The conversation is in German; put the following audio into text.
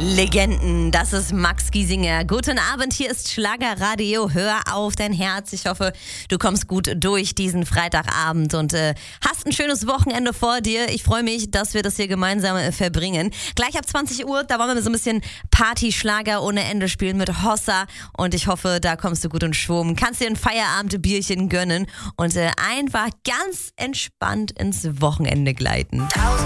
Legenden, das ist Max Giesinger. Guten Abend, hier ist Schlagerradio. Hör auf dein Herz. Ich hoffe, du kommst gut durch diesen Freitagabend und hast ein schönes Wochenende vor dir. Ich freue mich, dass wir das hier gemeinsam verbringen. Gleich ab 20 Uhr, da wollen wir so ein bisschen Party-Schlager ohne Ende spielen mit Hossa und ich hoffe, da kommst du gut in Schwung. Kannst dir ein Feierabendbierchen gönnen und einfach ganz entspannt ins Wochenende gleiten.